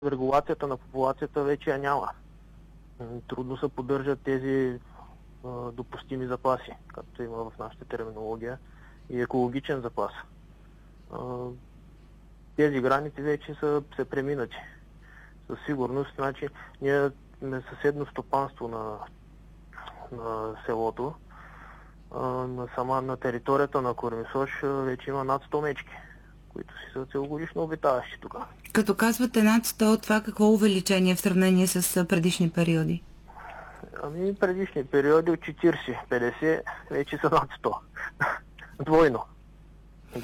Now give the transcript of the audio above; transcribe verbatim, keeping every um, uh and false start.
Регулацията на популацията вече я няма. Трудно се поддържат тези а, допустими запаси, както има в нашата терминология, и екологичен запас. А, тези граници вече са се преминати. Със сигурност, значи, ние сме съседно стопанство на, на селото. А, на сама на територията на Кормисош вече има над сто мечки, които си са целогодишно обитаващи тук. Като казвате над сто, това какво увеличение в сравнение с предишни периоди? Ами предишни периоди от четиридесет петдесет вече са над сто. Двойно.